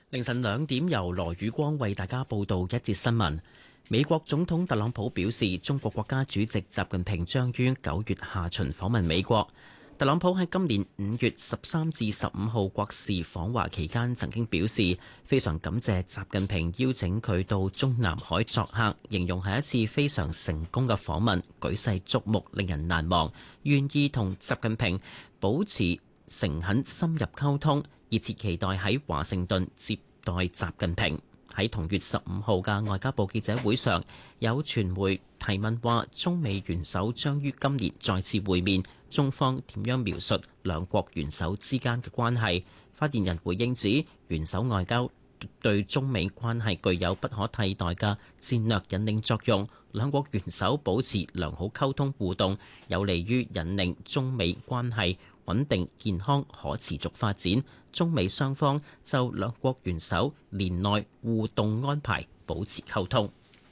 凌晨2點，由羅宇光為大家報道一節新聞。美國總統特朗普表示，中國國家主席習近平將於9月下旬訪問美國。特朗普喺今年5月13至15號國事訪華期間，曾經表示非常感謝習近平邀請佢到中南海作客，形容係一次非常成功嘅訪問，舉世矚目，令人難忘。願意同習近平保持誠懇深入溝通，熱切期待喺華盛頓接待習近平。喺同月15號嘅外交部記者會上，有傳媒提問話中美元首將於今年再次會面，中方點樣描述兩國元首之間嘅關係？發言人回應指，元首外交對中美關係具有不可替代嘅戰略引領作用，兩國元首保持良好溝通互動，有利於引領中美關係穩定、健康、可持續發展。中美雙方就兩國元首年內互動安排保持溝通。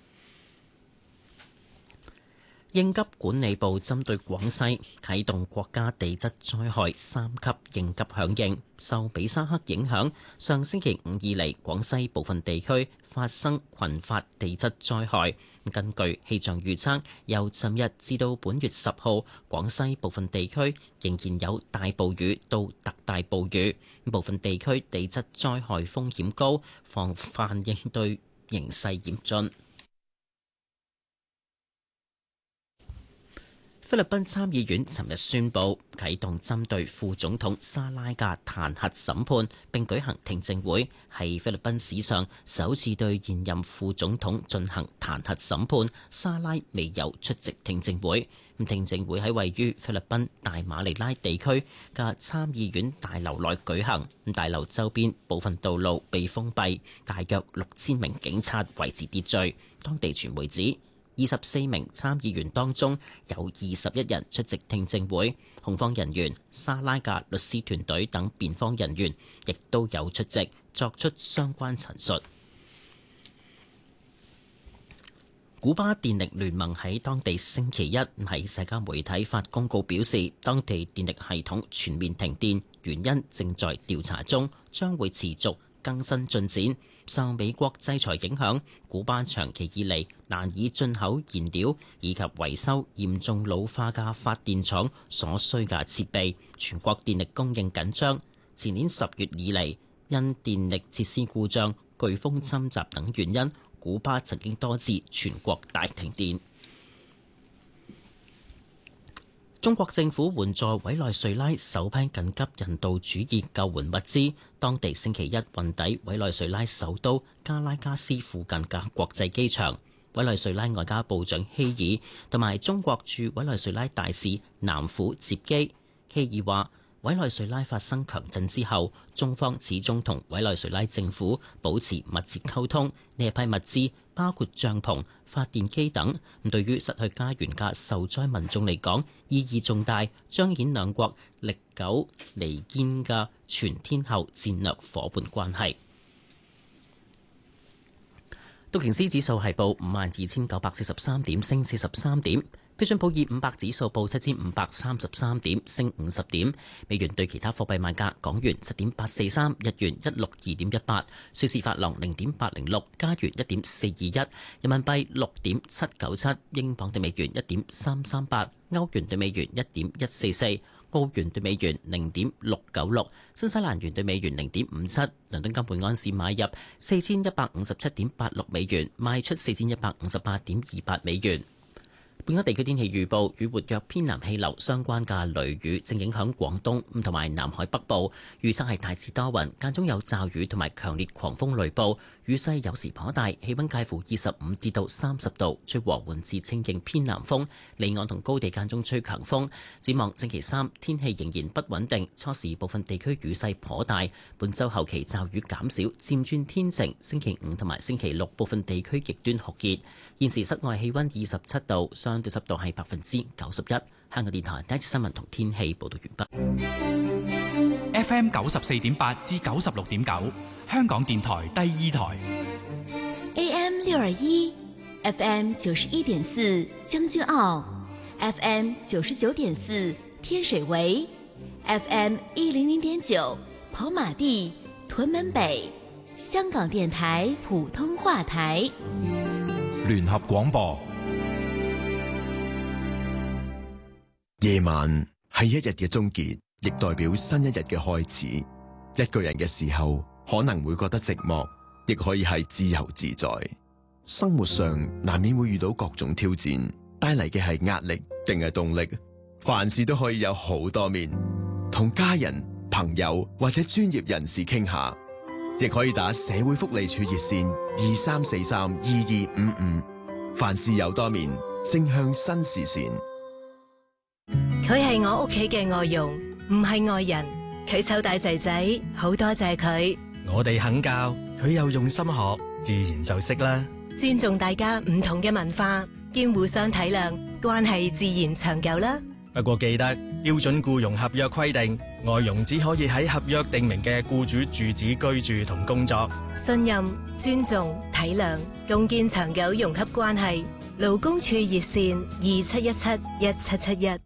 應急管理部針對廣西啟動國家地質災害3級應急響應，受比沙克影響，上星期5以嚟，廣西部分地區發生群發地質災害。根據氣象預測，由尋日至到本月10號，廣西部分地區仍然有大暴雨到特大暴雨，部分地區地質災害風險高，防範應對形勢嚴峻。菲律賓參議院尋日宣布啟動針對副總統沙拉嘅彈劾審判，並舉行聽證會，係菲律賓史上首次對現任副總統進行彈劾審判。沙拉未有出席聽證會。聽證會喺位於菲律賓大馬尼拉地區嘅參議院大樓內舉行。大樓周邊部分道路被封閉，大約6000名警察維持秩序。當地傳媒指24名參議員當中有21人出席聽證會，控方人員、沙拉嘅律師團隊等辯方人員亦都有出席，作出相關陳述。古巴電力聯盟喺當地星期一喺社交媒體發公告表示，當地電力系統全面停電，原因正在調查中，將會持續更新進展。受美國制裁影響，古巴長期以嚟難以進口燃料以及維修嚴重老化嘅發電廠所需嘅設備，全國電力供應緊張。前年10月以嚟，因電力設施故障、颶風侵襲等原因，古巴曾經多次全國大停電。中國政府援助委內瑞拉首批緊急人道主義救援物資，當地星期一運抵委內瑞拉首都加拉加斯附近嘅國際機場。委內瑞拉外交部長希爾同埋中國駐委內瑞拉大使南虎接機。希爾話：委內瑞拉發生強震之後，中方始終同委內瑞拉政府保持密切溝通。呢一批物資包括帳篷、發電機等，對於失去家園嘅受災民眾嚟講意義重大，彰顯兩國歷久彌堅嘅全天候戰略夥伴關係。道瓊斯指數係報52,943點，升43點。標準普爾500指數報7,533點，升50點。美元對其他貨幣賣價：港元7.843，日元162.18，瑞士法郎0.806，加元1.421，人民幣6.797，英鎊對美元1.338，歐元對美元1.144，澳元對美元0.696，新西蘭元對美元0.57。倫敦金每安士買入4157.86美元，賣出4158.28美元。本港地區天氣預報，與活躍偏南氣流相關嘅雷雨正影響廣東同埋南海北部，預測係大致多雲，間中有驟雨同埋強烈狂風雷暴，雨勢有時頗大，氣溫介乎25至到30度，吹和緩至清勁偏南風，離岸同高地間中吹強風。展望星期三天氣仍然不穩定，初時部分地區雨勢頗大，本週後期驟雨減少，漸轉天晴。星期五同埋星期六部分地區極端酷熱。現時室外氣溫27度，相對濕度係91%。香港電台第一次新聞同天氣報道完畢。FM 94.8至96.9，香港電台第二台。 AM 621，FM 91.4，將軍澳 ，FM 99.4，天水圍 ，FM 100.9，跑馬地、屯門北香港電台普通話台， 聯合廣播。 夜晚係一日嘅終結，亦代表新一日嘅開始。一個人嘅時候，可能會覺得寂寞，亦可以係自由自在。生活上難免會遇到各種挑戰，帶嚟嘅係壓力定係動力？凡事都可以有好多面，同家人、朋友或者專業人士傾下，亦可以打社會福利署熱線23432255。凡事有多面，正向新視線。 佢係我屋企嘅外傭，唔係外人。佢湊大仔仔，好多謝佢。 我哋肯教，佢又用心學，自然就識啦。 尊重大家唔同嘅文化，兼互相體諒，關係自然長久啦。 不過記得標準僱傭合約規定，外傭只可以喺合約訂明嘅僱主住址居住同工作。 信任、尊重、體諒，共建長久融洽關係。勞工處熱線27171771。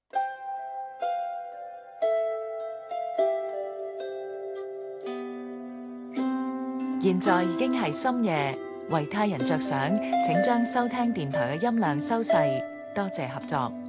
現在已經係深夜，為他人着想，請將收聽電台嘅音量收細，多謝合作。